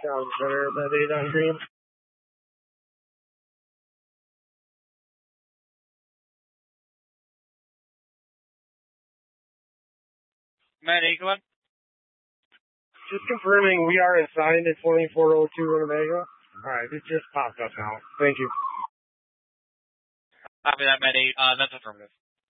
Sounds better, but 8 on green. Matt 8, go ahead. Just confirming we are assigned at 2402 Winnebago. Alright, it just popped up now. Thank you. Copy that, Matt 8. That's affirmative.